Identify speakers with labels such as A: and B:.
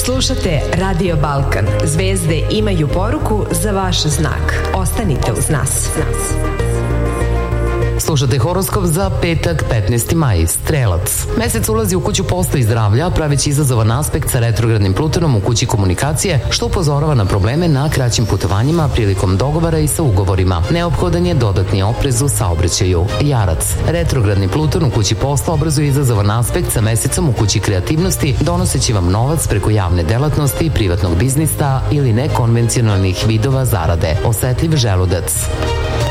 A: Slušate Radio Balkan. Zvezde imaju poruku za vaš znak. Ostanite uz nas.
B: Slušate horoskop za petak 15. maj, Strelac. Mesec ulazi u kuću posla i zdravlja, praveći izazovan aspekt sa retrogradnim Plutonom u kući komunikacije, što upozorava na probleme na kraćim putovanjima prilikom dogovora i sa ugovorima. Neophodan je dodatni oprez u saobraćaju. Jarac. Retrogradni Pluton u kući posla obrazuje izazovan aspekt sa mesecom u kući kreativnosti, donoseći vam novac preko javne delatnosti, privatnog biznisa ili nekonvencionalnih vidova zarade. Osetljiv želudac.